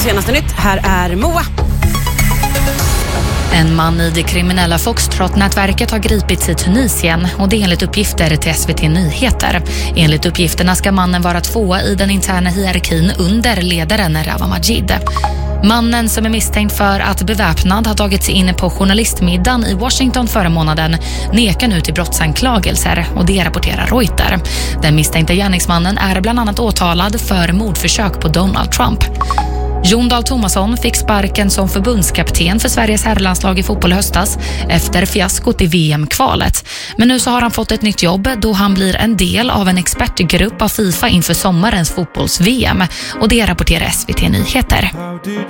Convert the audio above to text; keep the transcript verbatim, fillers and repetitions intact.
senaste nytt. Här är Moa. En man i det kriminella Foxtrot-nätverket har gripits i Tunisien och det är enligt uppgifter till S V T Nyheter. Enligt uppgifterna ska mannen vara tvåa i den interna hierarkin under ledaren Rawa Majid. Mannen som är misstänkt för att beväpnad har tagit sig in på journalistmiddagen i Washington förra månaden nekar nu till brottsanklagelser och det rapporterar Reuters. Den misstänkta gärningsmannen är bland annat åtalad för mordförsök på Donald Trump. Jon Dahl Tomasson fick sparken som förbundskapten för Sveriges herrlandslag i fotboll i höstas efter fiaskot i V M-kvalet. Men nu så har han fått ett nytt jobb då han blir en del av en expertgrupp av FIFA inför sommarens fotbolls-V M och det rapporterar S V T Nyheter.